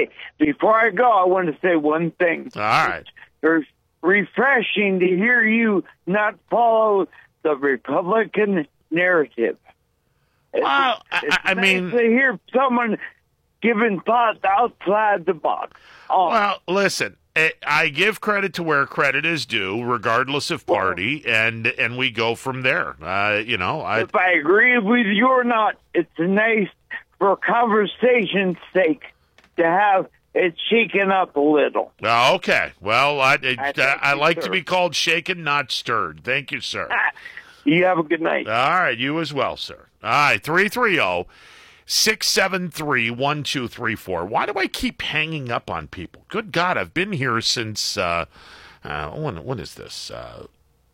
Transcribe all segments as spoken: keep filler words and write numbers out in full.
Hey, before I go, I want to say one thing. All right. It's refreshing to hear you not follow the Republican narrative. It's, Well, I, it's I nice mean, to hear someone giving thoughts outside the box. Oh, well, listen, I give credit to where credit is due, regardless of party, and and we go from there. Uh, you know, I, if I agree with you or not, it's nice for conversation's sake to have it shaken up a little. Oh, okay. Well, I I, I, I you, like sir. to be called shaken, not stirred. Thank you, sir. You have a good night. All right, you as well, sir. All right, three three zero, six seven three, one two three four. Why do I keep hanging up on people? Good God, I've been here since, uh, uh, when, when is this? Uh,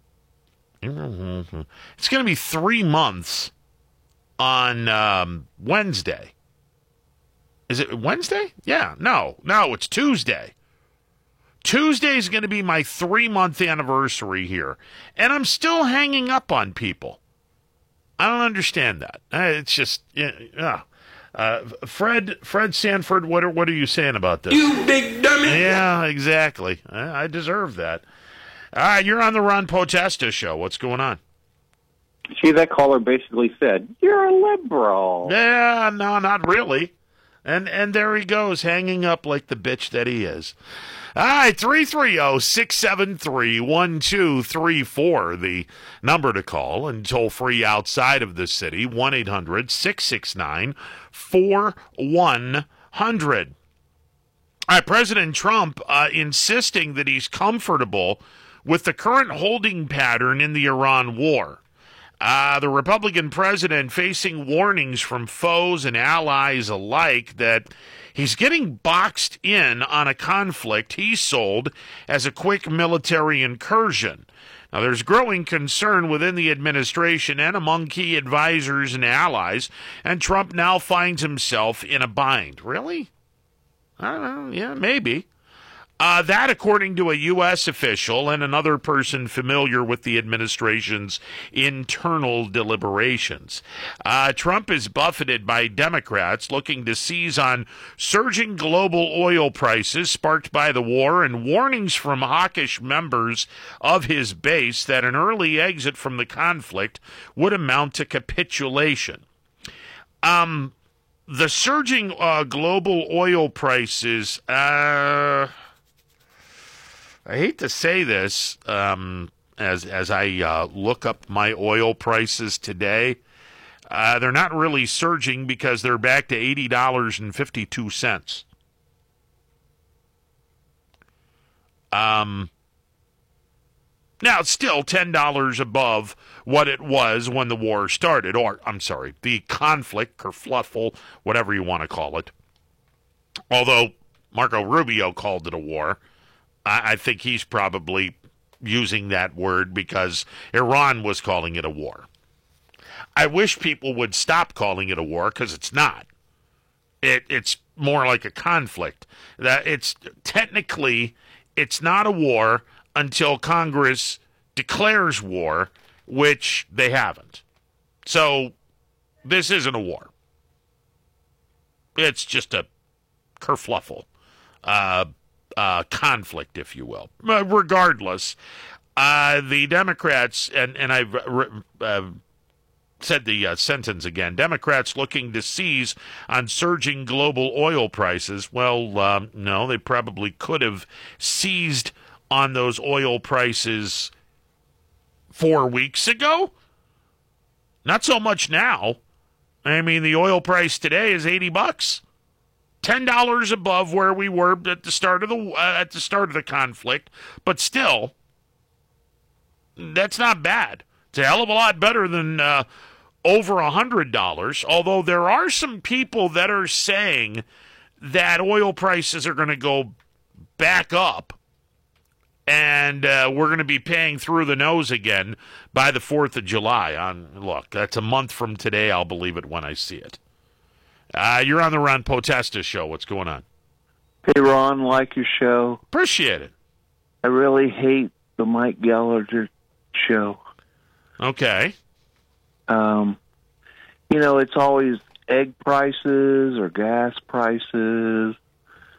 it's going to be three months on um, Wednesday. Is it Wednesday? Yeah, no, no, it's Tuesday. Tuesday is going to be my three-month anniversary here, and I'm still hanging up on people. I don't understand that. Uh, It's just, yeah. Uh, Fred, Fred Sanford, what are what are you saying about this? You big dummy. Yeah, exactly. I, I deserve that. All right, you're on the Ron Potesta show. What's going on? See, that caller basically said, "You're a liberal." Yeah, no, not really. And and there he goes, hanging up like the bitch that he is. All right, three three zero, six seven three, one two three four, the number to call, and toll free outside of the city, one eight hundred, six six nine, four one zero zero. All right, President Trump uh, insisting that he's comfortable with the current holding pattern in the Iran war. Uh, the Republican president facing warnings from foes and allies alike that he's getting boxed in on a conflict he sold as a quick military incursion. Now, there's growing concern within the administration and among key advisors and allies, and Trump now finds himself in a bind. Really? I don't know. Yeah, maybe. Uh, that, according to a U S official and another person familiar with the administration's internal deliberations. Uh, Trump is buffeted by Democrats looking to seize on surging global oil prices sparked by the war and warnings from hawkish members of his base that an early exit from the conflict would amount to capitulation. Um, the surging uh, global oil prices... Uh, I hate to say this, um, as as I uh, look up my oil prices today, uh, they're not really surging because they're back to eighty dollars and fifty-two cents. Um, now, it's still ten dollars above what it was when the war started, or, I'm sorry, the conflict, kerfluffle, whatever you want to call it. Although Marco Rubio called it a war. I think he's probably using that word because Iran was calling it a war. I wish people would stop calling it a war because it's not. It, it's more like a conflict. That it's technically it's not a war until Congress declares war, which they haven't. So this isn't a war. It's just a kerfluffle. Uh, Uh, conflict, if you will. Uh, regardless, uh, the Democrats, and, and I've uh, said the uh, sentence again, Democrats looking to seize on surging global oil prices. Well, um, no, they probably could have seized on those oil prices four weeks ago. Not so much now. I mean, the oil price today is eighty bucks. ten dollars above where we were at the start of the uh, at the start of the conflict, but still, that's not bad. It's a hell of a lot better than uh, over one hundred dollars, although there are some people that are saying that oil prices are going to go back up and uh, we're going to be paying through the nose again by the fourth of July. On Look, that's a month from today. I'll believe it when I see it. Uh, you're on the Ron Potesta show. What's going on? Hey, Ron, like your show. Appreciate it. I really hate the Mike Gallagher show. Okay. Um, you know, it's always egg prices or gas prices.